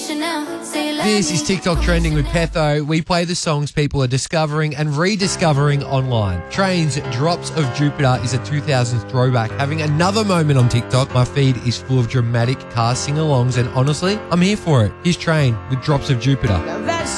This is TikTok Trending with Petho. We play the songs people are discovering and rediscovering online. Train's Drops of Jupiter is a 2000s throwback, having another moment on TikTok. My feed is full of dramatic car sing-alongs, and honestly, I'm here for it. Here's Train with Drops of Jupiter.